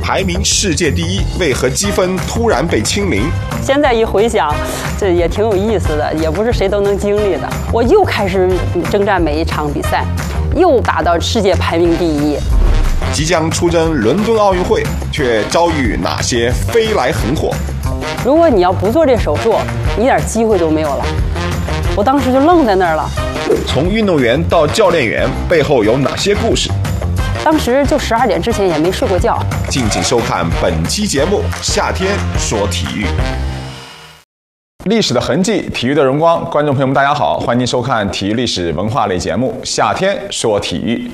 排名世界第一，为何积分突然被清零？ 现在一回想，这也挺有意思的，也不是谁都能经历的。我又开始征战每一场比赛，又打到世界排名第一。 即将出征伦敦奥运会，却遭遇哪些飞来横祸？ 如果你要不做这手术，一点机会都没有了。我当时就愣在那儿了。 从运动员到教练员，背后有哪些故事？ 当时就12点之前也没睡过觉。 敬请收看本期节目《夏天说体育》。历史的痕迹，体育的荣光。观众朋友们，大家好，欢迎收看体育历史文化类节目《夏天说体育》。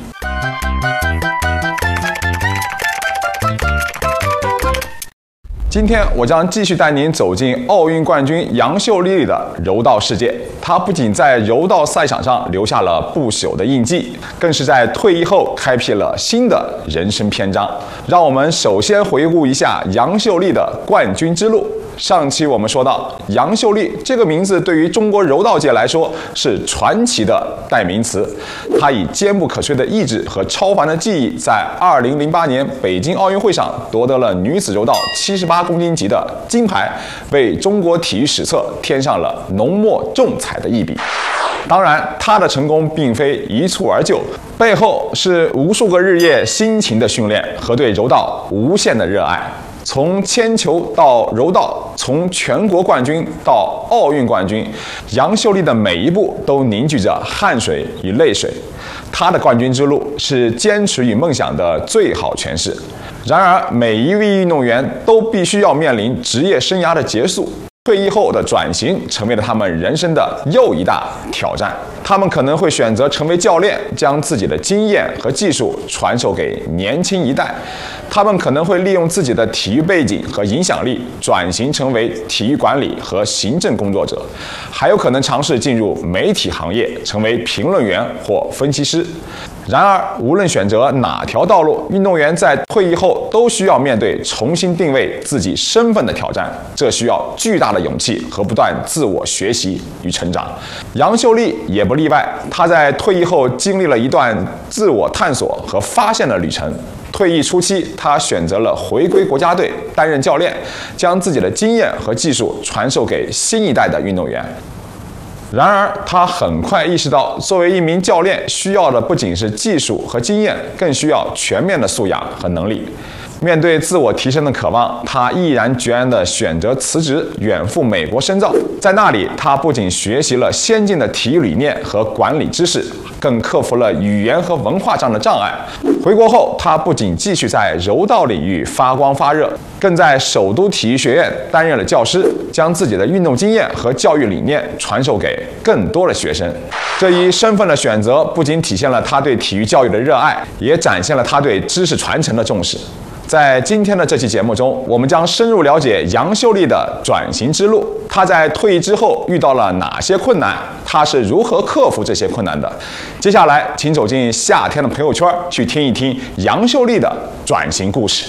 今天我将继续带您走进奥运冠军杨秀丽的柔道世界。她不仅在柔道赛场上留下了不朽的印记，更是在退役后开辟了新的人生篇章。让我们首先回顾一下杨秀丽的冠军之路。上期我们说到，杨秀丽这个名字对于中国柔道界来说是传奇的代名词。她以坚不可摧的意志和超凡的技艺，在2008年北京奥运会上夺得了女子柔道78公斤级的金牌，为中国体育史册添上了浓墨重彩的一笔。当然，她的成功并非一蹴而就，背后是无数个日夜辛勤的训练和对柔道无限的热爱。从铅球到柔道，从全国冠军到奥运冠军，杨秀丽的每一步都凝聚着汗水与泪水。她的冠军之路是坚持与梦想的最好诠释。然而，每一位运动员都必须要面临职业生涯的结束。退役后的转型成为了他们人生的又一大挑战。他们可能会选择成为教练，将自己的经验和技术传授给年轻一代。他们可能会利用自己的体育背景和影响力，转型成为体育管理和行政工作者，还有可能尝试进入媒体行业，成为评论员或分析师。然而，无论选择哪条道路，运动员在退役后都需要面对重新定位自己身份的挑战，这需要巨大的勇气和不断自我学习与成长。杨秀丽也不例外，她在退役后经历了一段自我探索和发现的旅程。退役初期，她选择了回归国家队担任教练，将自己的经验和技术传授给新一代的运动员。然而，他很快意识到，作为一名教练，需要的不仅是技术和经验，更需要全面的素养和能力。面对自我提升的渴望，他毅然决然地选择辞职，远赴美国深造。在那里，他不仅学习了先进的体育理念和管理知识，更克服了语言和文化上的障碍。回国后，他不仅继续在柔道领域发光发热，更在首都体育学院担任了教师，将自己的运动经验和教育理念传授给更多的学生。这一身份的选择，不仅体现了他对体育教育的热爱，也展现了他对知识传承的重视。在今天的这期节目中，我们将深入了解杨秀丽的转型之路。她在退役之后遇到了哪些困难？她是如何克服这些困难的？接下来，请走进夏天的朋友圈，去听一听杨秀丽的转型故事。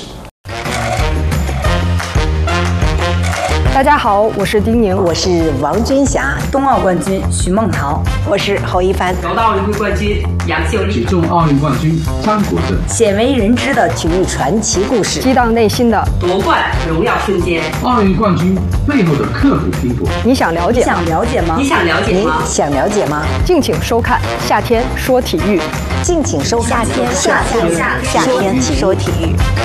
大家好，我是丁宁， 我是王军霞， 冬奥冠军徐梦桃， 我是侯一帆， 柔道奥运会冠军杨秀丽， 举重奥运冠军张国政， 鲜为人知的体育传奇故事， 激荡内心的夺冠荣耀瞬间， 奥运冠军背后的刻苦拼搏。 你想了解吗？ 想了解吗？ 你想了解吗？ 你想了解吗？ 敬请收看《夏天说体育》， 敬请收看夏天说体育。